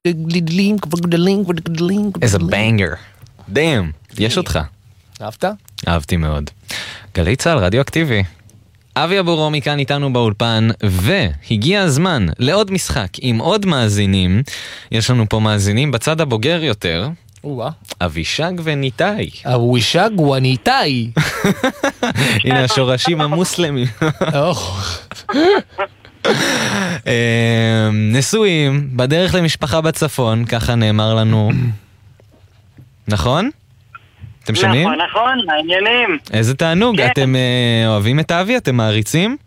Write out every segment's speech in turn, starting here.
איזה בנגר. דאם, יש אותך. אהבת? אהבתי מאוד. גלי צהל, רדיו אקטיבי. אבי אבורו מכאן איתנו באולפן, והגיע הזמן לעוד משחק עם עוד מאזינים. יש לנו פה מאזינים בצד הבוגר יותר. אבישג וניטאי. אבישג וניטאי. הנה השורשים המוסלמים. נשואים, בדרך למשפחה בצפון, ככה נאמר לנו. נכון? אתם שומעים? נכון, העניינים. איזה תענוג, אתם אוהבים את אבי? אתם מעריצים?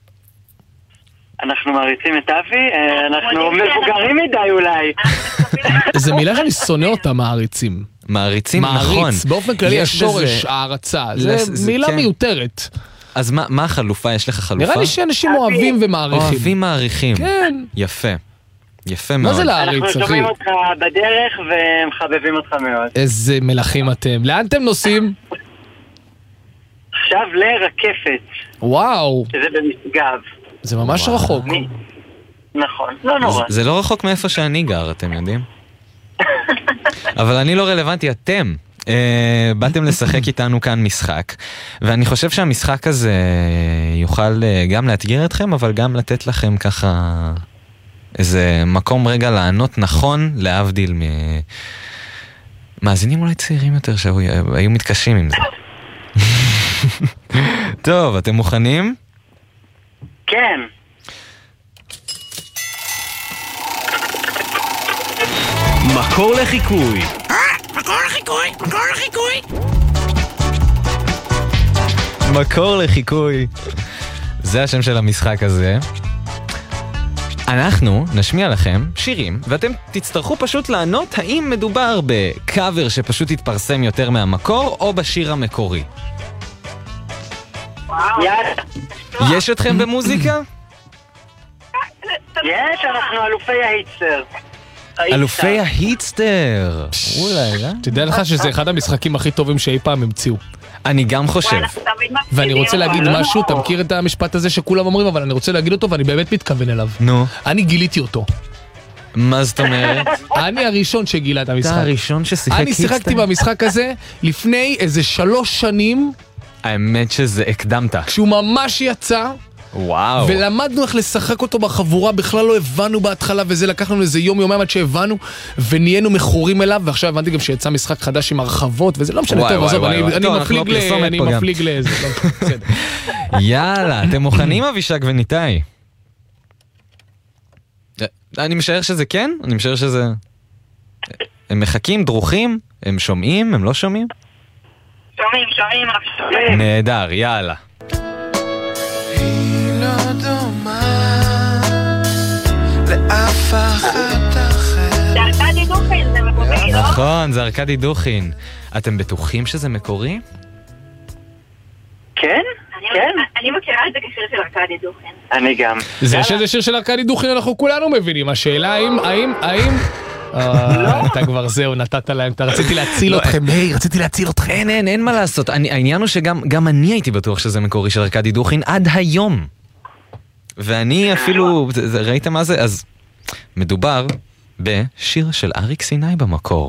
אנחנו מעריצים את אבי, אנחנו מבוגרים מדי אולי. זה מילה שאני שונא אותה, מעריצים. מעריצים, נכון. מעריץ, באופן כללי השורש, הערצה, זה מילה מיותרת. אז מה החלופה? יש לך חלופה? נראה לי שאנשים אוהבים ומעריכים. אוהבים מעריכים. כן. יפה. יפה מאוד. מה זה להעריץ, אחי? אנחנו שומעים אותך בדרך ומחבבים אותך מאוד. איזה מלכים אתם. לאן אתם נוסעים? עכשיו לרקפת. וואו. שזה במשגב. זה ממש רחוק. נכון, לא נורא. זה לא רחוק מאיפה שאני גר, אתם יודעים? אבל אני לא רלוונטי, אתם. באתם לשחק איתנו כאן משחק, ואני חושב שהמשחק הזה יוכל גם לאתגר אתכם, אבל גם לתת לכם ככה איזה מקום רגע לענות נכון, להבדיל מאזינים אולי צעירים יותר שהיו מתקשים עם זה. טוב, אתם מוכנים? כן. מקור לחיקוי. מקור לחיקוי. זה השם של המשחק הזה. אנחנו נשמיע לכם שירים, ואתם תצטרכו פשוט לענות האם מדובר בקאבר שפשוט התפרסם יותר מהמקור, או בשיר המקורי. יש אתכם במוזיקה? יש, אנחנו אלופי ההיטסטר. אלופי ההיטסטר. אולי, תדע לך שזה אחד המשחקים הכי טובים שאי פעם המציאו. אני גם חושב. ואני רוצה להגיד משהו, אתה מכיר את המשפט הזה שכולם אומרים, אבל אני רוצה להגיד אותו ואני באמת מתכוון אליו. נו. אני גיליתי אותו. מה זאת אומרת? אני הראשון שגילה את המשחק. אתה הראשון ששיחק אני שיחקתי במשחק הזה לפני איזה 3 שנים. האמת שזה הקדמת. כשהוא ממש יצא. וואו. ולמדנו איך לשחק אותו בחבורה, בכלל לא הבנו בהתחלה, וזה לקח לנו איזה יום-יומיים עד שהבנו, ונהיינו מכורים אליו, ועכשיו הבנתי גם שיצא משחק חדש עם הרחבות, וזה לא משנה טוב, עזוב, אני מפליג לאיזה. יאללה, אתם מוכנים אבישג וניטאי? אני משער שזה כן? אני משער שזה... הם מחכים, דרוכים? הם שומעים? הם לא שומעים? שומעים. נהדר, יאללה. לא דומה לאף אחת אחרת. זה ארכדי דוכין, זה מקורי, לא? נכון, זה ארכדי דוכין. אתם בטוחים שזה מקורי? כן? כן? אני מכירה את זה כשיר של ארכדי דוכין. אני גם. זה שזה שיר של ארכדי דוכין אנחנו כולנו מבינים. השאלה האם... אתה כבר זהו, נתת להם, אתה רציתי להציל אתכם, רציתי להציל אתכם. אין מה לעשות, העניין הוא שגם אני הייתי בטוח שזה מקורי של ארכדי דוכין עד היום. ואני אפילו, ראיתם מה זה? אז מדובר בשיר של אריק סיני במקור.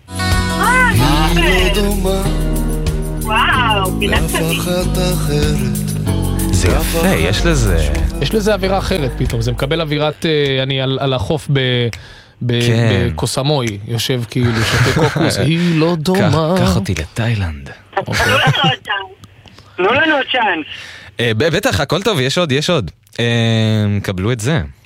וואו, פינת אחרת. זה יפה, יש לזה אווירה אחרת פתאום, זה מקבל אווירת, אני על החוף בקוסמוי, יושב כאילו, שותה קוקוס, היא לא דומה. קח אותי לתאילנד. תנו לנו עוד צ'אנס. בטח, הכל טוב, יש עוד. קבלו את זה.